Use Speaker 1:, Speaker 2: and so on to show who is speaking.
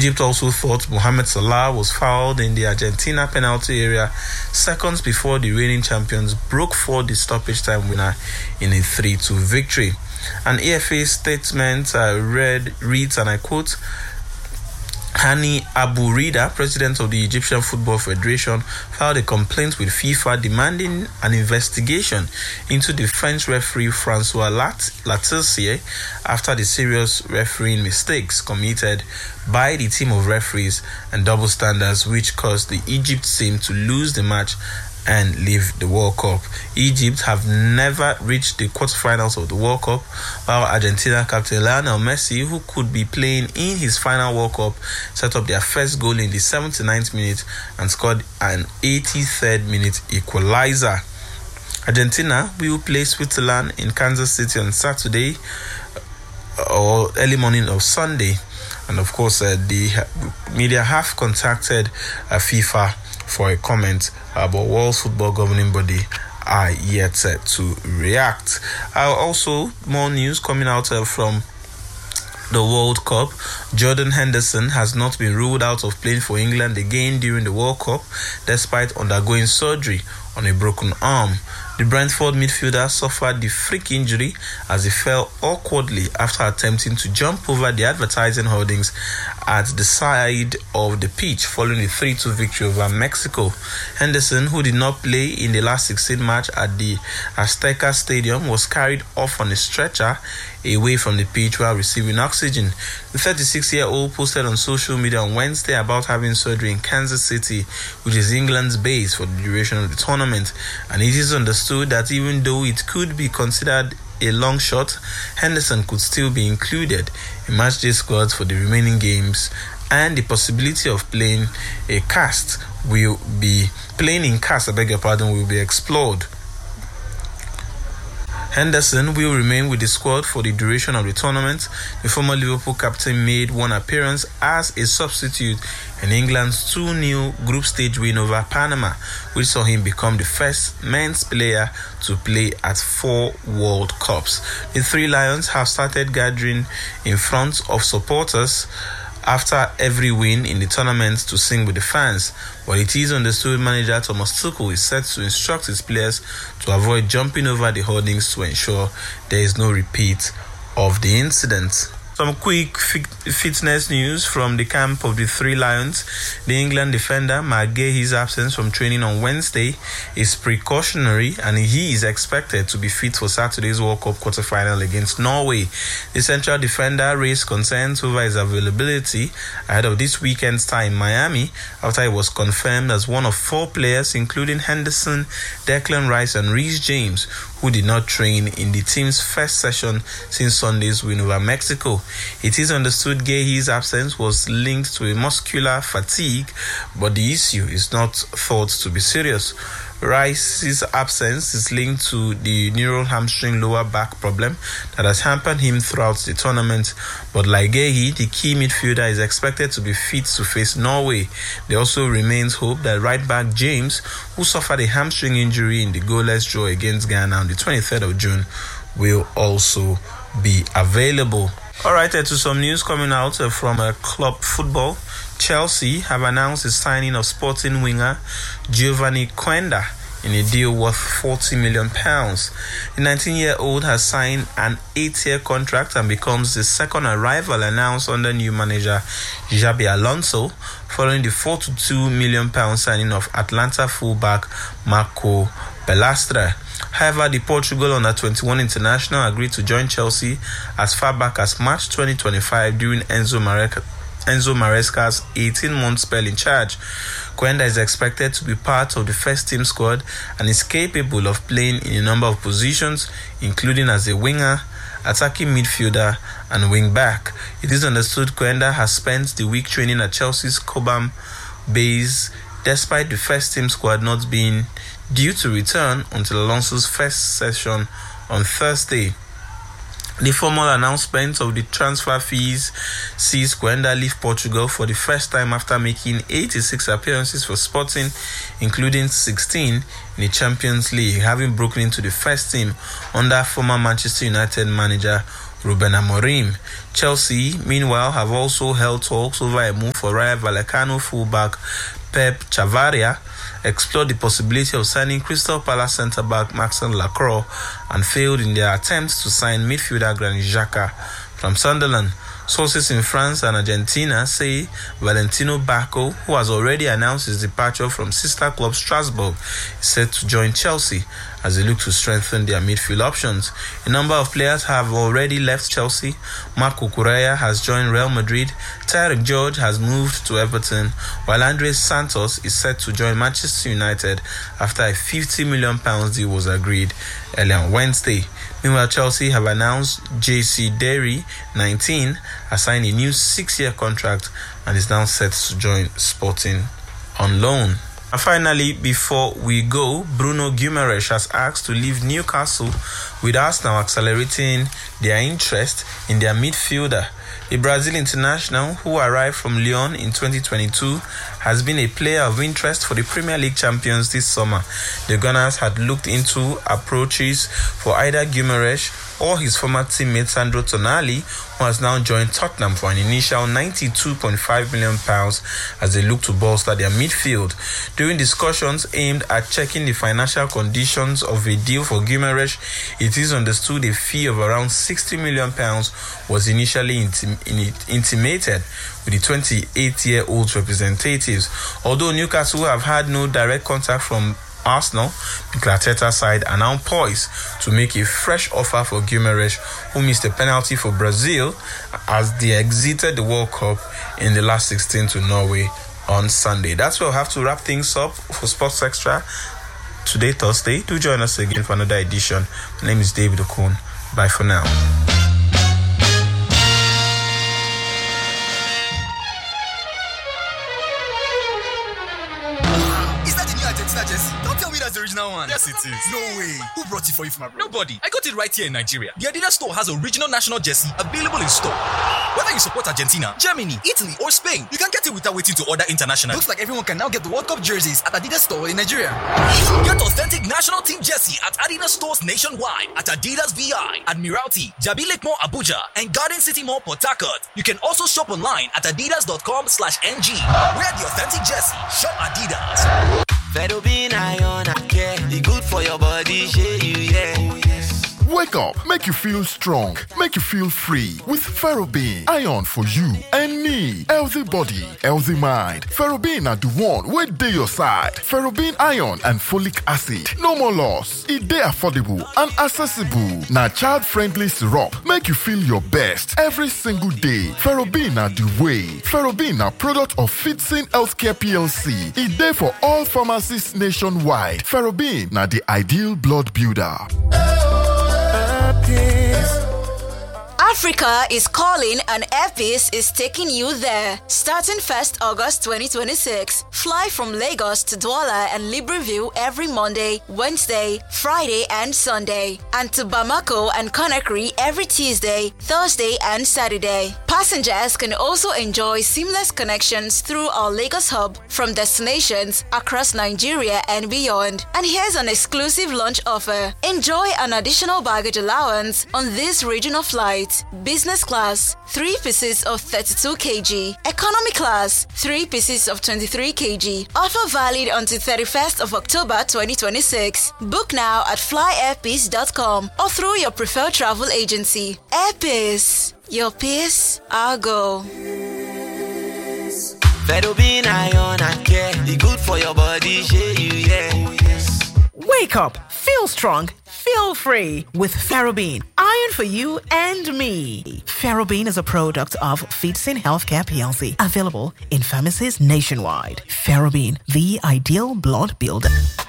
Speaker 1: Egypt also thought Mohamed Salah was fouled in the Argentina penalty area seconds before the reigning champions broke for the stoppage time winner in a 3-2 victory. An EFA statement reads, and I quote, Hani Abu Rida, president of the Egyptian Football Federation, filed a complaint with FIFA demanding an investigation into the French referee Francois Latissier after the serious refereeing mistakes committed by the team of referees and double standards which caused the Egypt team to lose the match and leave the World Cup. Egypt have never reached the quarterfinals of the World Cup, while Argentina captain Lionel Messi, who could be playing in his final World Cup, set up their first goal in the 79th minute and scored an 83rd minute equalizer. Argentina will play Switzerland in Kansas City on Saturday or early morning of Sunday. And of course, the media have contacted FIFA for a comment, but World Football Governing Body are yet to react. Also, more news coming out from the World Cup. Jordan Henderson has not been ruled out of playing for England again during the World Cup, despite undergoing surgery on a broken arm. The Brentford midfielder suffered the freak injury as he fell awkwardly after attempting to jump over the advertising hoardings at the side of the pitch following a 3-2 victory over Mexico. Henderson, who did not play in the last 16 match at the Azteca Stadium, was carried off on a stretcher away from the pitch while receiving oxygen. The 36-year-old posted on social media on Wednesday about having surgery in Kansas City, which is England's base for the duration of the tournament, and it is understood that even though it could be considered a long shot, Henderson could still be included in matchday squads for the remaining games, and the possibility of playing in cast will be explored. Henderson will remain with the squad for the duration of the tournament. The former Liverpool captain made one appearance as a substitute in England's 2-0 group stage win over Panama, which saw him become the first men's player to play at 4 World Cups. The Three Lions have started gathering in front of supporters after every win in the tournament to sing with the fans, but it is understood manager Thomas Tuchel is set to instruct his players to avoid jumping over the hoardings to ensure there is no repeat of the incident. Some quick fitness news from the camp of the Three Lions. The England defender Mark Guehi's absence from training on Wednesday is precautionary, and he is expected to be fit for Saturday's World Cup quarter-final against Norway. The central defender raised concerns over his availability ahead of this weekend's tie in Miami after he was confirmed as one of 4 players, including Henderson, Declan Rice and Reece James, who did not train in the team's first session since Sunday's win over Mexico. It is understood Guehi's absence was linked to a muscular fatigue, but the issue is not thought to be serious. Rice's absence is linked to the neural hamstring lower back problem that has hampered him throughout the tournament, but like Guehi, the key midfielder is expected to be fit to face Norway. There also remains hope that right back James, who suffered a hamstring injury in the goalless draw against Ghana on the 23rd of June, will also be available. Alright, to some news coming out from club football. Chelsea have announced the signing of Sporting winger Giovanni Quenda in a deal worth £40 million. The 19-year-old has signed an 8-year contract and becomes the second arrival announced under new manager Xabi Alonso, following the £42 million signing of Atlanta fullback Marco Balestra. However, the Portugal under-21 international agreed to join Chelsea as far back as March 2025 during Enzo Maresca's 18-month spell in charge. Quenda is expected to be part of the first team squad and is capable of playing in a number of positions, including as a winger, attacking midfielder, and wing-back. It is understood Quenda has spent the week training at Chelsea's Cobham base, despite the first team squad not being due to return until Alonso's first session on Thursday. The formal announcement of the transfer fees sees Quenda leave Portugal for the first time after making 86 appearances for Sporting, including 16 in the Champions League, having broken into the first team under former Manchester United manager Ruben Amorim. Chelsea, meanwhile, have also held talks over a move for Rayo Vallecano fullback Pep Chavaria, explored the possibility of signing Crystal Palace centre-back Maxime Lacroix, and failed in their attempts to sign midfielder Granit Xhaka from Sunderland. Sources in France and Argentina say Valentino Bacco, who has already announced his departure from sister club Strasbourg, is set to join Chelsea as they look to strengthen their midfield options. A number of players have already left Chelsea. Marc Cucurella has joined Real Madrid, Tyrick George has moved to Everton, while Andres Santos is set to join Manchester United after a £50 million deal was agreed earlier on Wednesday. Meanwhile, Chelsea have announced JC Derry, 19, has signed a new 6-year contract and is now set to join Sporting on loan. And finally, before we go, Bruno Guimaraes has asked to leave Newcastle, with Arsenal accelerating their interest in their midfielder. The Brazil international, who arrived from Lyon in 2022, has been a player of interest for the Premier League champions this summer. The Gunners had looked into approaches for either Guimaraes or his former teammate Sandro Tonali, who has now joined Tottenham for an initial £92.5 million as they look to bolster their midfield. During discussions aimed at checking the financial conditions of a deal for Guimaraes, it is understood a fee of around £60 million was initially intimated with the 28-year-old's representatives. Although Newcastle have had no direct contact from Arsenal, Mikel Arteta's side are now poised to make a fresh offer for Guimaraes, who missed a penalty for Brazil as they exited the World Cup in the last 16 to Norway on Sunday. That's where we'll have to wrap things up for Sports Extra today, Thursday. Do join us again for another edition. My name is David Okun. Bye for now.
Speaker 2: Don't tell me that's the original one.
Speaker 3: Yes, it is.
Speaker 2: No way. Who brought it for you from abroad?
Speaker 3: Nobody. I got it right here in Nigeria. The Adidas store has original national jersey available in store. Whether you support Argentina, Germany, Italy, or Spain, you can get it without waiting to order internationally.
Speaker 2: Looks like everyone can now get the World Cup jerseys at Adidas store in Nigeria.
Speaker 3: Get authentic national team jersey at Adidas stores nationwide, at Adidas VI, Admiralty, Jabi Lake Mall Abuja, and Garden City Mall Port Harcourt. You can also shop online at adidas.com/ng. Wear the authentic jersey. Shop Adidas.
Speaker 4: Ferrobin iron and care, the good for your body, share you, yeah. Oh, yes.
Speaker 5: Wake up, make you feel strong, make you feel free with Ferrobin. Iron for you and me. Healthy body, healthy mind. Ferrobin are the one wey dey your side. Ferrobin iron and folic acid. No more loss. It dey affordable and accessible. Na child-friendly syrup. Make you feel your best every single day. Ferrobin are the way. Ferrobin are product of Fitsin Healthcare PLC. It dey for all pharmacies nationwide. Ferrobin na the ideal blood builder.
Speaker 6: Africa is calling and Airpeace is taking you there. Starting 1st August 2026, fly from Lagos to Douala and Libreville every Monday, Wednesday, Friday and Sunday, and to Bamako and Conakry every Tuesday, Thursday and Saturday. Passengers can also enjoy seamless connections through our Lagos hub from destinations across Nigeria and beyond. And here's an exclusive launch offer. Enjoy an additional baggage allowance on this regional flight. Business class, 3 pieces of 32 kg. Economy class, 3 pieces of 23 kg. Offer valid until 31st of October 2026. Book now at flyairpeace.com or through your preferred travel agency. Airpeace. Your peace, our goal.
Speaker 4: Ferrobin iron and care, the good for your body, share you, yeah. Oh, yes.
Speaker 7: Wake up, feel strong, feel free with Ferrobin. Iron for you and me. Ferrobin is a product of Fitsin Healthcare PLC. Available in pharmacies nationwide. Ferrobin, the ideal blood builder.